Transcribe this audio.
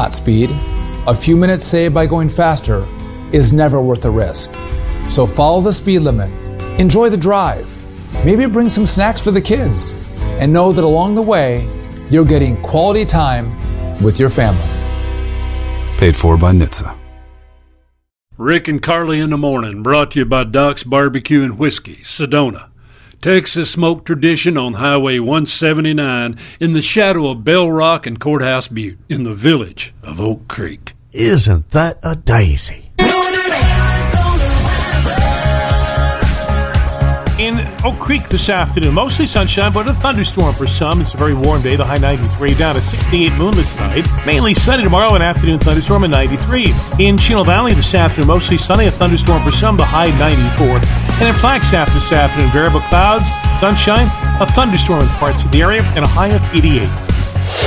Speed, a few minutes saved by going faster is never worth the risk. So follow the speed limit, enjoy the drive, maybe bring some snacks for the kids, and know that along the way, you're getting quality time with your family. Paid for by NHTSA. Rick and Carly in the Morning, brought to you by Doc's Barbecue and Whiskey, Sedona. Texas smoke tradition on Highway 179 in the shadow of Bell Rock and Courthouse Butte in the village of Oak Creek. Isn't that a daisy? In Oak Creek this afternoon, mostly sunshine, but a thunderstorm for some. It's a very warm day, the high 93, down to 68 moonlit tonight. Mainly sunny tomorrow, an afternoon thunderstorm at 93. In Chino Valley this afternoon, mostly sunny, a thunderstorm for some, the high 94. And in Flagstaff this afternoon, variable clouds, sunshine, a thunderstorm in parts of the area, and a high of 88.